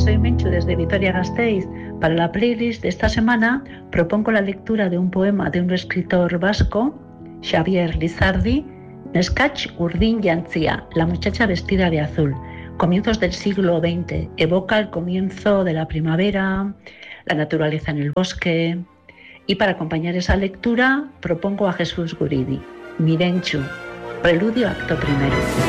soy Menchu desde Vitoria-Gasteiz. Para la playlist de esta semana propongo la lectura de un poema de un escritor vasco, Xavier Lizardi, Neskatx urdin jantzia, la muchacha vestida de azul. Comienzos del siglo XX, evoca el comienzo de la primavera, la naturaleza en el bosque. Y para acompañar esa lectura propongo a Jesús Guridi, Mirentxu, preludio acto primero.